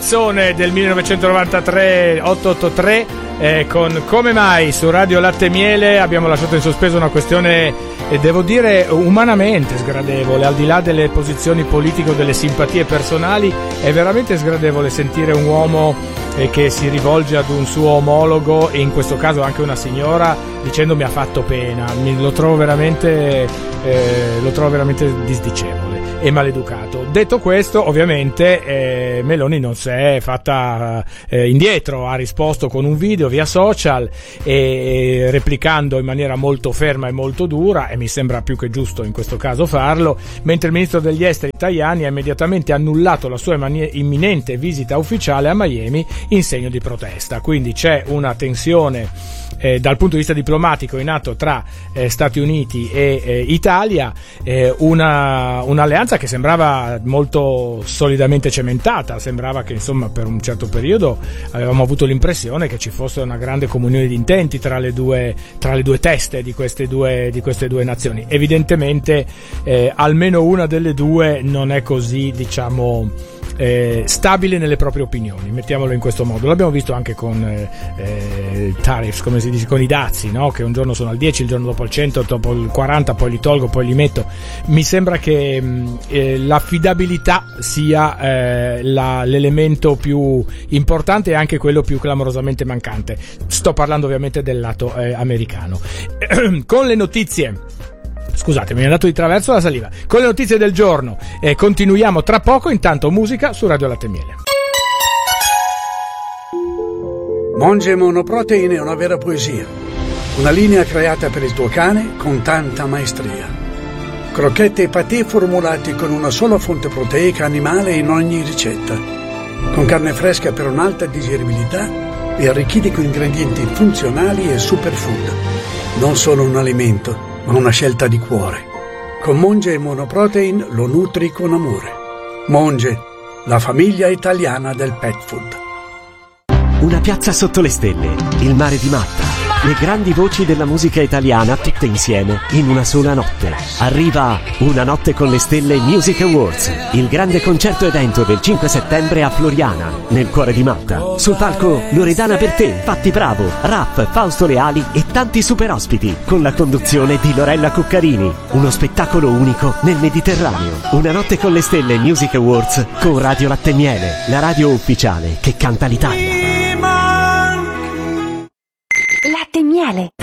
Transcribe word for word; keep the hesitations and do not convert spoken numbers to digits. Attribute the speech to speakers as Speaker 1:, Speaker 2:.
Speaker 1: pezzone del millenovecentonovantatré, ottocentoottantatré, eh, con Come mai su Radio Latte e Miele abbiamo lasciato in sospeso una questione, eh, devo dire, umanamente sgradevole, al di là delle posizioni politiche o delle simpatie personali. È veramente sgradevole sentire un uomo eh, che si rivolge ad un suo omologo, e in questo caso anche una signora, dicendo mi ha fatto pena. Mi, lo trovo veramente eh, lo trovo veramente disdicevole e maleducato. Detto questo, ovviamente eh, Meloni non si è fatta eh, indietro, ha risposto con un video via social e replicando in maniera molto ferma e molto dura, e mi sembra più che giusto in questo caso farlo, mentre il ministro degli esteri Tajani ha immediatamente annullato la sua mani- imminente visita ufficiale a Miami in segno di protesta. Quindi c'è una tensione Eh, dal punto di vista diplomatico in atto tra eh, Stati Uniti e eh, Italia, eh, una, un'alleanza che sembrava molto solidamente cementata. Sembrava che insomma per un certo periodo avevamo avuto l'impressione che ci fosse una grande comunione di intenti tra le due, tra le due teste di queste due, di queste due nazioni. Evidentemente eh, almeno una delle due non è così, diciamo, Eh, stabile nelle proprie opinioni, mettiamolo in questo modo. L'abbiamo visto anche con eh, eh, tariffs, come si dice, con i dazi, no? Che un giorno sono al dieci, il giorno dopo al cento, dopo il quaranta, poi li tolgo, poi li metto. Mi sembra che mh, eh, l'affidabilità sia eh, la, l'elemento più importante e anche quello più clamorosamente mancante. Sto parlando ovviamente del lato eh, americano. Con le notizie, scusate, mi è andato di traverso la saliva. Con le notizie del giorno eh, continuiamo tra poco. Intanto musica su Radio Latte e Miele.
Speaker 2: Monge Monoprotein è una vera poesia, una linea creata per il tuo cane con tanta maestria. Crocchette e patè formulati con una sola fonte proteica animale in ogni ricetta, con carne fresca per un'alta digeribilità e arricchiti con ingredienti funzionali e superfood. Non solo un alimento, ma una scelta di cuore. Con Monge Monoprotein lo nutri con amore. Monge, la famiglia italiana del pet food.
Speaker 3: Una piazza sotto le stelle, il mare di Malta, le grandi voci della musica italiana tutte insieme in una sola notte. Arriva Una notte con le stelle Music Awards, il grande concerto evento del cinque settembre a Floriana, nel cuore di Malta. Sul palco Loredana Bertè, Fatti Bravo, Rap, Fausto Leali e tanti super ospiti, con la conduzione di Lorella Cuccarini. Uno spettacolo unico nel Mediterraneo. Una notte con le stelle Music Awards con Radio Latte e Miele, la radio ufficiale che canta l'Italia.
Speaker 4: Latte e Miele.